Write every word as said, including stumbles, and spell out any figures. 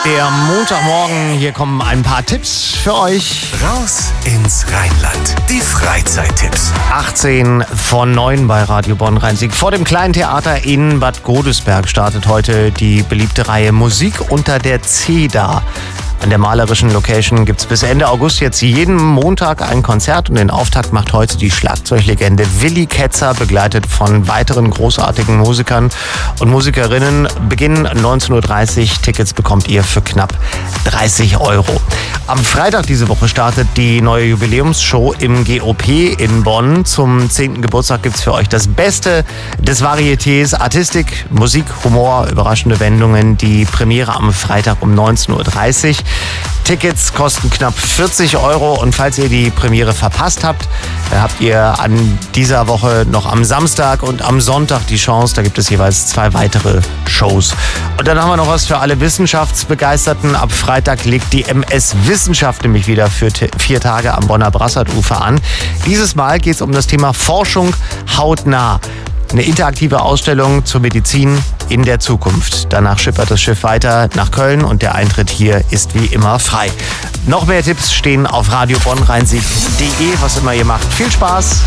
Der Montagmorgen, hier kommen ein paar Tipps für euch. Raus ins Rheinland. Die Freizeittipps. achtzehn von neun bei Radio Bonn-Rhein-Sieg. Vor dem Kleinen Theater in Bad Godesberg startet heute die beliebte Reihe Musik unter der Zeder. An der malerischen Location gibt es bis Ende August jetzt jeden Montag ein Konzert und den Auftakt macht heute die Schlagzeuglegende Willi Ketzer, begleitet von weiteren großartigen Musikern und Musikerinnen. Beginn neunzehn Uhr dreißig, Tickets bekommt ihr für knapp dreißig Euro. Am Freitag diese Woche startet die neue Jubiläumsshow im G O P in Bonn. Zum zehnten Geburtstag gibt es für euch das Beste des Varietés, Artistik, Musik, Humor, überraschende Wendungen. Die Premiere am Freitag um neunzehn Uhr dreißig. Tickets kosten knapp vierzig Euro und falls ihr die Premiere verpasst habt, habt ihr an dieser Woche noch am Samstag und am Sonntag die Chance. Da gibt es jeweils zwei weitere Shows. Und dann haben wir noch was für alle Wissenschaftsbegeisterten. Ab Freitag legt die M S Wissenschaft nämlich wieder für vier Tage am Bonner Brassertufer an. Dieses Mal geht es um das Thema Forschung hautnah. Eine interaktive Ausstellung zur Medizin in der Zukunft. Danach schippert das Schiff weiter nach Köln und der Eintritt hier ist wie immer frei. Noch mehr Tipps stehen auf radio bonn rhein sieg punkt de, was immer ihr macht. Viel Spaß!